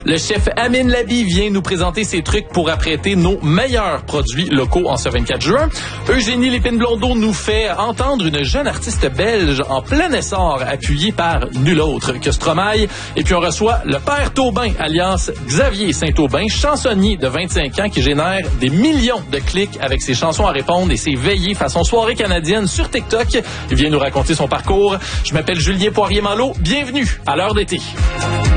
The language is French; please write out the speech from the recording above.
Le chef Amine Labi vient nous présenter ses trucs pour apprêter nos meilleurs produits locaux en ce 24 juin. Eugénie Lépine-Blondeau nous fait entendre une jeune artiste belge en plein essor, appuyée par nul autre que Stromae. Et puis on reçoit le père Taubin, alias Xavier Saint-Aubin, chansonnier de 25 ans qui génère des millions de clics avec ses chansons à répondre et ses veillées façon soirée canadienne sur TikTok. Il vient nous raconter son parcours. Je m'appelle Julien Poirier-Malo. Bienvenue à l'heure d'été.